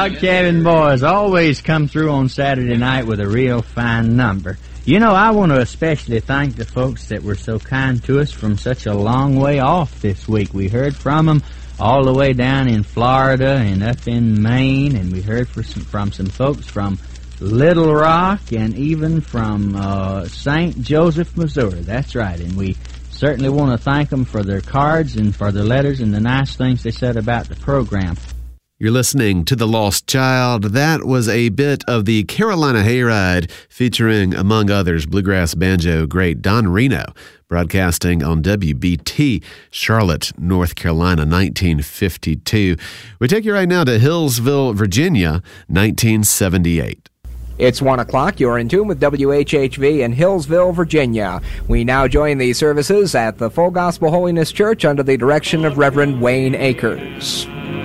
Log Cabin Boys always come through on Saturday night with a real fine number. You know, I want to especially thank the folks that were so kind to us from such a long way off this week. We heard from them all the way down in Florida and up in Maine, and we heard from some folks from Little Rock and even from St. Joseph, Missouri. That's right, and we certainly want to thank them for their cards and for their letters and the nice things they said about the program. You're listening to The Lost Child. That was a bit of the Carolina Hayride featuring, among others, bluegrass banjo great Don Reno, broadcasting on WBT, Charlotte, North Carolina, 1952. We take you right now to Hillsville, Virginia, 1978. It's 1 o'clock. You're in tune with WHHV in Hillsville, Virginia. We now join the services at the Full Gospel Holiness Church under the direction of Reverend Wayne Akers.